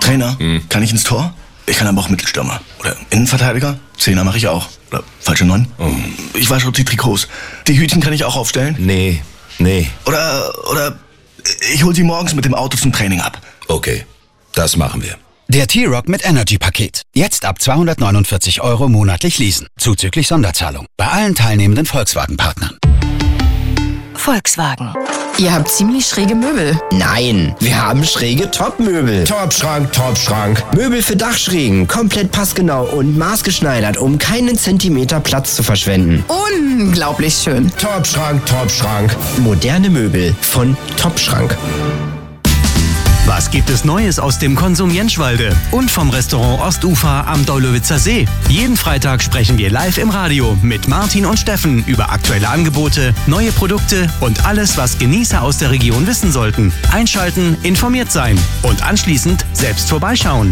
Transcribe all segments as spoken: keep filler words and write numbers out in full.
Trainer, Hm. kann ich ins Tor? Ich kann aber auch Mittelstürmer. Oder Innenverteidiger? Zehner mache ich auch. Oder falsche Neun? Oh. Ich wasche die Trikots. Die Hütchen kann ich auch aufstellen? Nee, nee. Oder, oder ich hol sie morgens mit dem Auto zum Training ab. Okay, das machen wir. Der T-Rock mit Energy-Paket. Jetzt ab zweihundertneunundvierzig Euro monatlich leasen. Zuzüglich Sonderzahlung. Bei allen teilnehmenden Volkswagen-Partnern. Volkswagen. Ihr habt ziemlich schräge Möbel. Nein, wir haben schräge Topmöbel. Topschrank, Topschrank. Möbel für Dachschrägen, komplett passgenau und maßgeschneidert, um keinen Zentimeter Platz zu verschwenden. Unglaublich schön. Topschrank, Topschrank. Moderne Möbel von Topschrank. Was gibt es Neues aus dem Konsum Jenschwalde und vom Restaurant Ostufer am Dollowitzer See? Jeden Freitag sprechen wir live im Radio mit Martin und Steffen über aktuelle Angebote, neue Produkte und alles, was Genießer aus der Region wissen sollten. Einschalten, informiert sein und anschließend selbst vorbeischauen.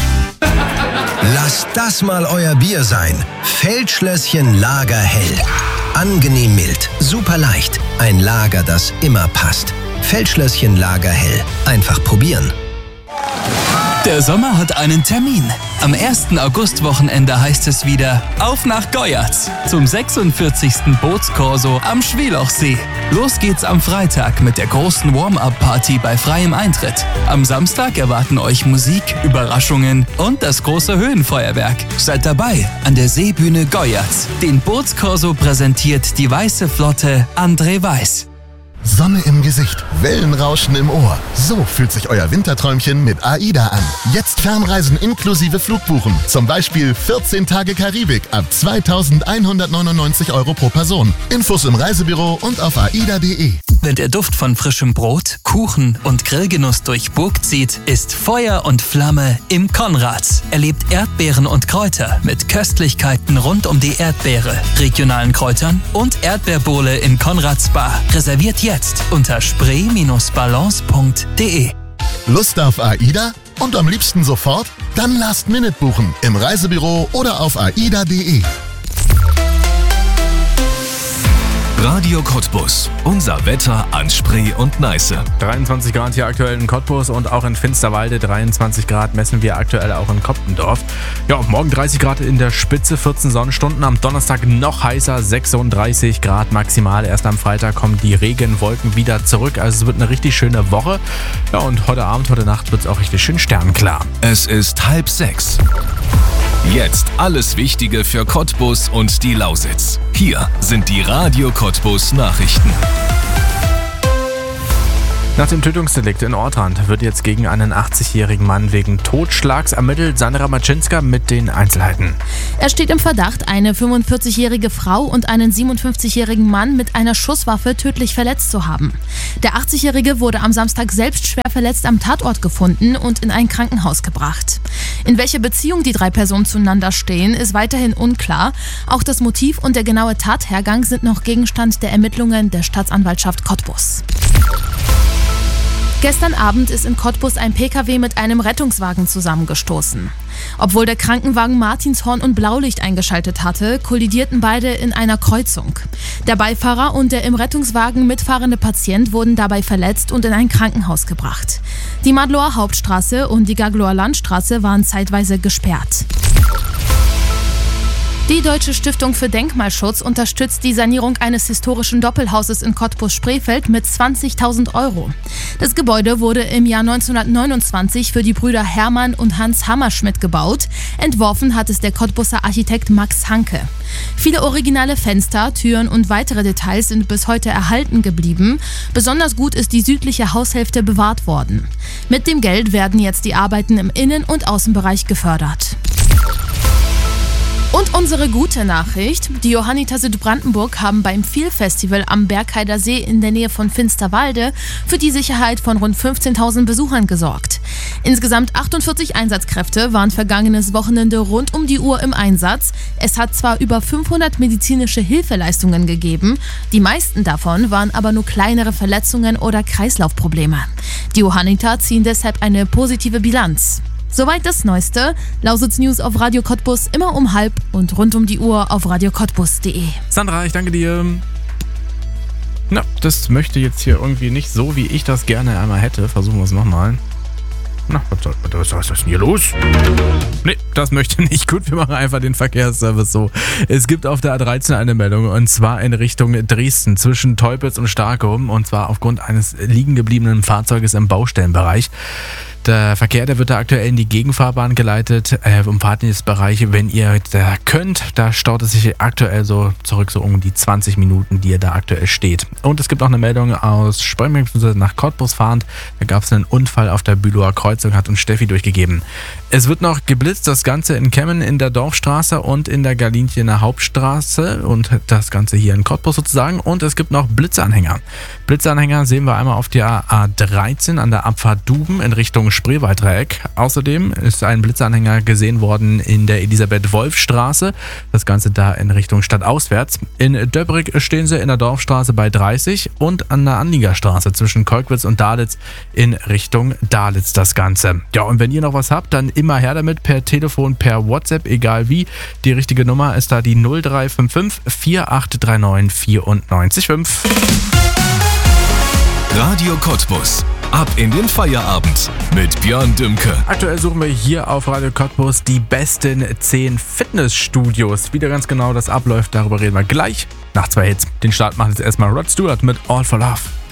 Lasst das mal euer Bier sein. Feldschlösschen Lager Hell. Angenehm mild, super leicht. Ein Lager, das immer passt. Feldschlösschen Lager Hell. Einfach probieren. Der Sommer hat einen Termin. Am ersten Augustwochenende heißt es wieder auf nach Goyatz zum sechsundvierzigsten Bootskorso am Schwielochsee. Los geht's am Freitag mit der großen Warm-Up-Party bei freiem Eintritt. Am Samstag erwarten euch Musik, Überraschungen und das große Höhenfeuerwerk. Seid dabei an der Seebühne Goyatz. Den Bootskorso präsentiert die Weiße Flotte André Weiß. Sonne im Gesicht, Wellenrauschen im Ohr. So fühlt sich euer Winterträumchen mit AIDA an. Jetzt Fernreisen inklusive Flugbuchen. Zum Beispiel vierzehn Tage Karibik ab zweitausendeinhundertneunundneunzig Euro pro Person. Infos im Reisebüro und auf aida punkt de. Wenn der Duft von frischem Brot, Kuchen und Grillgenuss durch Burg zieht, ist Feuer und Flamme im Konrads. Erlebt Erdbeeren und Kräuter mit Köstlichkeiten rund um die Erdbeere, regionalen Kräutern und Erdbeerbowle in Konrads Bar. Reserviert jetzt unter spree balance punkt de. Lust auf AIDA? Und am liebsten sofort? Dann Last Minute buchen im Reisebüro oder auf aida punkt de. Radio Cottbus. Unser Wetter an Spree und Neiße. dreiundzwanzig Grad hier aktuell in Cottbus und auch in Finsterwalde. dreiundzwanzig Grad messen wir aktuell auch in Koptendorf. Ja, morgen dreißig Grad in der Spitze, vierzehn Sonnenstunden. Am Donnerstag noch heißer, sechsunddreißig Grad maximal. Erst am Freitag kommen die Regenwolken wieder zurück. Also es wird eine richtig schöne Woche. Ja, und heute Abend, heute Nacht wird es auch richtig schön sternklar. Es ist halb sechs. Jetzt alles Wichtige für Cottbus und die Lausitz. Hier sind die Radio Cottbus Nachrichten. Nach dem Tötungsdelikt in Ortrand wird jetzt gegen einen achtzigjährigen Mann wegen Totschlags ermittelt. Sandra Maczynska mit den Einzelheiten. Er steht im Verdacht, eine fünfundvierzigjährige Frau und einen siebenundfünfzigjährigen Mann mit einer Schusswaffe tödlich verletzt zu haben. Der achtzigjährige wurde am Samstag selbst schwer verletzt am Tatort gefunden und in ein Krankenhaus gebracht. In welcher Beziehung die drei Personen zueinander stehen, ist weiterhin unklar. Auch das Motiv und der genaue Tathergang sind noch Gegenstand der Ermittlungen der Staatsanwaltschaft Cottbus. Gestern Abend ist in Cottbus ein Pkw mit einem Rettungswagen zusammengestoßen. Obwohl der Krankenwagen Martinshorn und Blaulicht eingeschaltet hatte, kollidierten beide in einer Kreuzung. Der Beifahrer und der im Rettungswagen mitfahrende Patient wurden dabei verletzt und in ein Krankenhaus gebracht. Die Madloer Hauptstraße und die Gagloer Landstraße waren zeitweise gesperrt. Die Deutsche Stiftung für Denkmalschutz unterstützt die Sanierung eines historischen Doppelhauses in Cottbus-Spreefeld mit zwanzigtausend Euro. Das Gebäude wurde im Jahr neunzehnhundertneunundzwanzig für die Brüder Hermann und Hans Hammerschmidt gebaut. Entworfen hat es der Cottbuser Architekt Max Hanke. Viele originale Fenster, Türen und weitere Details sind bis heute erhalten geblieben. Besonders gut ist die südliche Haushälfte bewahrt worden. Mit dem Geld werden jetzt die Arbeiten im Innen- und Außenbereich gefördert. Und unsere gute Nachricht: Die Johanniter Südbrandenburg haben beim Feel-Festival am Bergheider See in der Nähe von Finsterwalde für die Sicherheit von rund fünfzehntausend Besuchern gesorgt. Insgesamt achtundvierzig Einsatzkräfte waren vergangenes Wochenende rund um die Uhr im Einsatz. Es hat zwar über fünfhundert medizinische Hilfeleistungen gegeben, die meisten davon waren aber nur kleinere Verletzungen oder Kreislaufprobleme. Die Johanniter ziehen deshalb eine positive Bilanz. Soweit das Neueste. Lausitz News auf Radio Cottbus immer um halb und rund um die Uhr auf radio cottbus punkt de. Sandra, ich danke dir. Na, das möchte jetzt hier irgendwie nicht so, wie ich das gerne einmal hätte. Versuchen wir es nochmal. Na, was, was, was ist denn hier los? Nee, das möchte nicht. Gut, wir machen einfach den Verkehrsservice so. Es gibt auf der A dreizehn eine Meldung und zwar in Richtung Dresden zwischen Teupitz und Starkum und zwar aufgrund eines liegen gebliebenen Fahrzeuges im Baustellenbereich. Der Verkehr, der wird da aktuell in die Gegenfahrbahn geleitet, äh, um Fahrtdienstbereiche, wenn ihr da könnt. Da staut es sich aktuell so zurück, so um die zwanzig Minuten, die ihr da aktuell steht. Und es gibt auch eine Meldung aus Spremberg nach Cottbus fahrend. Da gab es einen Unfall auf der Bülower Kreuzung, hat uns Steffi durchgegeben. Es wird noch geblitzt, das Ganze in Kemmen in der Dorfstraße und in der Galintjener Hauptstraße und das Ganze hier in Cottbus sozusagen. Und es gibt noch Blitzanhänger. Blitzanhänger sehen wir einmal auf der A dreizehn an der Abfahrt Duben in Richtung Spreewaldreieck. Außerdem ist ein Blitzanhänger gesehen worden in der Elisabeth-Wolf-Straße. Das Ganze da in Richtung stadtauswärts. In Döbrig stehen sie in der Dorfstraße bei dreißig und an der Anliegerstraße zwischen Kolkwitz und Dalitz in Richtung Dalitz das Ganze. Ja, und wenn ihr noch was habt, dann immer her damit per Telefon, per WhatsApp, egal wie. Die richtige Nummer ist da die null drei fünf fünf vier acht drei neun vier neun fünf. Radio Cottbus. Ab in den Feierabend mit Björn Dümke. Aktuell suchen wir hier auf Radio Cottbus die besten zehn Fitnessstudios. Wie da ganz genau das abläuft, darüber reden wir gleich nach zwei Hits. Den Start macht jetzt erstmal Rod Stewart mit All for Love.